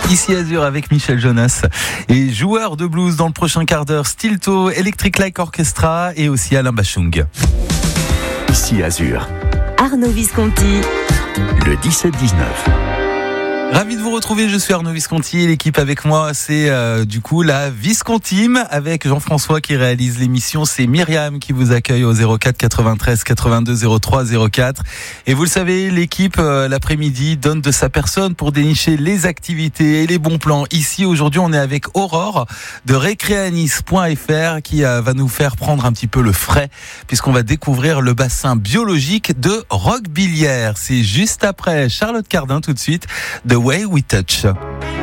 Ici Azur avec Michel Jonas et joueur de blues dans le prochain quart d'heure, Stilto, Electric Light Orchestra et aussi Alain Bachung. Ici Azur, Arnaud Visconti, le 17-19. Ravi de vous retrouver, je suis Arnaud Visconti et l'équipe avec moi c'est du coup la Viscontime avec Jean-François qui réalise l'émission, c'est Myriam qui vous accueille au 04 93 82 03 04 et vous le savez l'équipe l'après-midi donne de sa personne pour dénicher les activités et les bons plans. Ici aujourd'hui on est avec Aurore de recreanis.fr qui va nous faire prendre un petit peu le frais puisqu'on va découvrir le bassin biologique de Roquebillière. C'est juste après Charlotte Cardin tout de suite de Way We Touch.